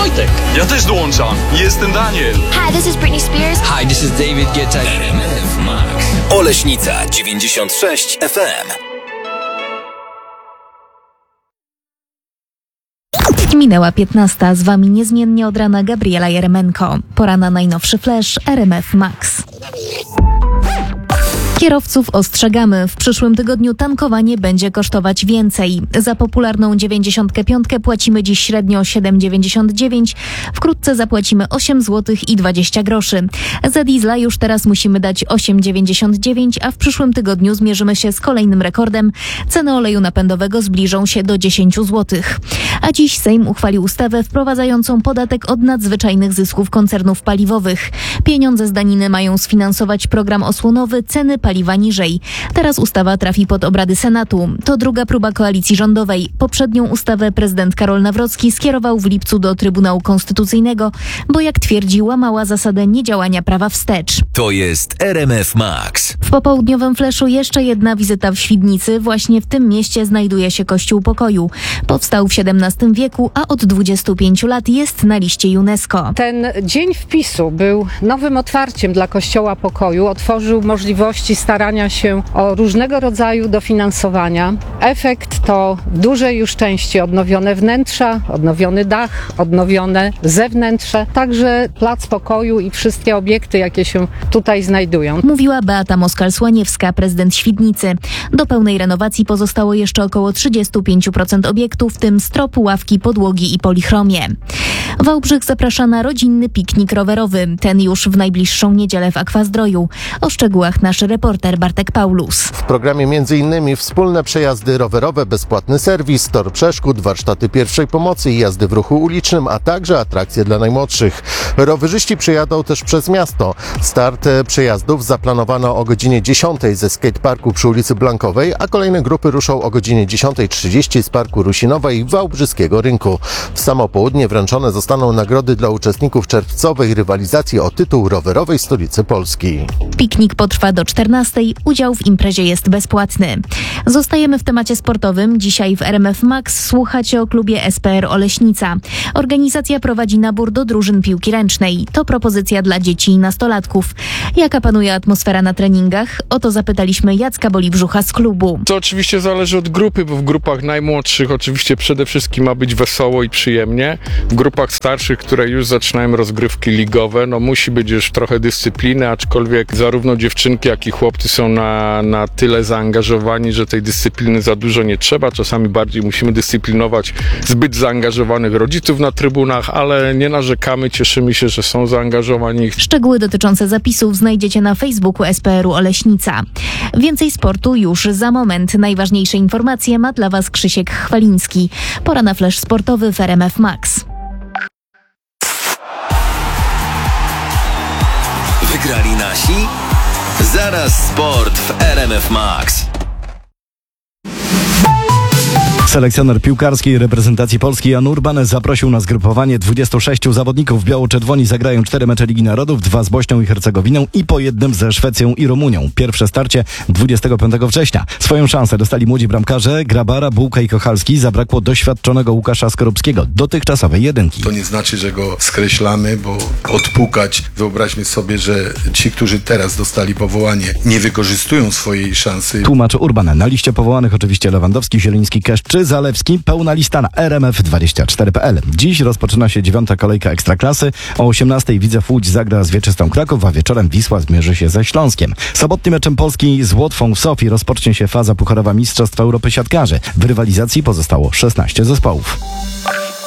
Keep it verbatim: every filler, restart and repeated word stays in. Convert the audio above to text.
Wojtek. Ja też dołączam. Jestem Daniel. Hi, this is Britney Spears. Hi, this is David Guetta. R M F Max. Oleśnica dziewięćdziesiąt sześć F M. Minęła piętnasta, z wami niezmiennie od rana Gabriela Jeremenko. Pora na najnowszy flash R M F Max. Kierowców ostrzegamy, w przyszłym tygodniu tankowanie będzie kosztować więcej. Za popularną dziewięćdziesiątkę pięć płacimy dziś średnio siedem dziewięćdziesiąt dziewięć, wkrótce zapłacimy osiem złotych i dwadzieścia groszy. Za diesla już teraz musimy dać osiem dziewięćdziesiąt dziewięć, a w przyszłym tygodniu zmierzymy się z kolejnym rekordem. Ceny oleju napędowego zbliżą się do dziesięć złotych. A dziś Sejm uchwalił ustawę wprowadzającą podatek od nadzwyczajnych zysków koncernów paliwowych. Pieniądze z daniny mają sfinansować program osłonowy, ceny paliwa niżej. Teraz ustawa trafi pod obrady Senatu. To druga próba koalicji rządowej. Poprzednią ustawę prezydent Karol Nawrocki skierował w lipcu do Trybunału Konstytucyjnego, bo jak twierdzi, łamała zasadę niedziałania prawa wstecz. To jest R M F Max. W popołudniowym fleszu jeszcze jedna wizyta w Świdnicy. Właśnie w tym mieście znajduje się Kościół Pokoju. Powstał w siedemnastym wieku, a od dwudziestu pięciu lat jest na liście UNESCO. Ten dzień wpisu był nowym otwarciem dla Kościoła Pokoju. Otworzył możliwości starania się o różnego rodzaju dofinansowania. Efekt to w dużej już części odnowione wnętrza, odnowiony dach, odnowione zewnętrze, także Plac Pokoju i wszystkie obiekty, jakie się tutaj znajdują. Mówiła Beata Moskal-Słaniewska, prezydent Świdnicy. Do pełnej renowacji pozostało jeszcze około trzydzieści pięć procent obiektu, w tym strop, ławki, podłogi i polichromię. Wałbrzych zaprasza na rodzinny piknik rowerowy. Ten już w najbliższą niedzielę w Akwazdroju. O szczegółach nasz reporter Bartek Paulus. W programie między innymi wspólne przejazdy rowerowe, bezpłatny serwis, tor przeszkód, warsztaty pierwszej pomocy i jazdy w ruchu ulicznym, a także atrakcje dla najmłodszych. Rowerzyści przejadą też przez miasto. Start przejazdów zaplanowano o godzinie dziesiątej ze skateparku przy ulicy Blankowej, a kolejne grupy ruszą o godzinie dziesiątej trzydzieści z Parku Rusinowej i Wałbrzyskiego Rynku. W samo południe wręczone zostaną nagrody dla uczestników czerwcowej rywalizacji o tytuł rowerowej stolicy Polski. Piknik potrwa do czternastej. Udział w imprezie jest bezpłatny. Zostajemy w temacie sportowym. Dzisiaj w R M F Max słuchacie o klubie S P R Oleśnica. Organizacja prowadzi nabór do drużyn piłki ręcznej. To propozycja dla dzieci i nastolatków. Jaka panuje atmosfera na treningach? O to zapytaliśmy Jacka Bolibrzucha z klubu. To oczywiście zależy od grupy, bo w grupach najmłodszych oczywiście przede wszystkim ma być wesoło i przyjemnie. W grupach starszych, które już zaczynają rozgrywki ligowe, no musi być już trochę dyscypliny, aczkolwiek zarówno dziewczynki, jak i chłopcy są na, na tyle zaangażowani, że tej dyscypliny za dużo nie trzeba. Czasami bardziej musimy dyscyplinować zbyt zaangażowanych rodziców na trybunach, ale nie narzekamy, cieszymy się, że są zaangażowani. Szczegóły dotyczące zapisów znajdziecie na Facebooku S P R u Oleśnica. Więcej sportu już za moment. Najważniejsze informacje ma dla Was Krzysiek Chwaliński. Pora na flash sportowy w R M F Max. Wygrali nasi? Zaraz sport w R M F Max. Selekcjoner piłkarskiej reprezentacji Polski Jan Urban zaprosił na zgrupowanie dwudziestu sześciu zawodników. Biało-czerwoni zagrają cztery mecze Ligi Narodów, dwa z Bośnią i Hercegowiną i po jednym ze Szwecją i Rumunią. Pierwsze starcie dwudziestego piątego września. Swoją szansę dostali młodzi bramkarze Grabara, Bułka i Kochalski. Zabrakło doświadczonego Łukasza Skorupskiego, dotychczasowej jedynki. To nie znaczy, że go skreślamy, bo odpukać, wyobraźmy sobie, że ci, którzy teraz dostali powołanie, nie wykorzystują swojej szansy. Tłumaczy Urban. Na liście powołanych oczywiście Lewandowski, Zieliński, Kesz czy Zalewski. Pełna lista na R M F dwadzieścia cztery kropka p l. Dziś rozpoczyna się dziewiąta kolejka Ekstraklasy. O osiemnastej Widzew Łódź zagra z Wieczystą Kraków, a wieczorem Wisła zmierzy się ze Śląskiem. Sobotnim meczem Polski z Łotwą w Sofii rozpocznie się faza pucharowa Mistrzostw Europy Siatkarzy. W rywalizacji pozostało szesnaście zespołów.